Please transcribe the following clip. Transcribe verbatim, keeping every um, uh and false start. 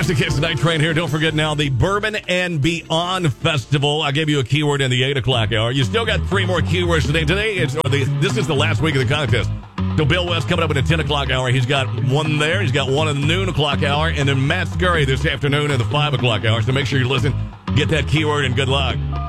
Classic Hits Night Train here. Don't forget now the Bourbon and Beyond Festival. I gave you a keyword in the eight o'clock hour. You still got three more keywords today. Today is or the, this is the last week of the contest. So Bill West coming up in the ten o'clock hour. He's got one there. He's got one in the noon o'clock hour. And then Matt Scurry this afternoon at the five o'clock hour. So make sure you listen. Get that keyword and good luck.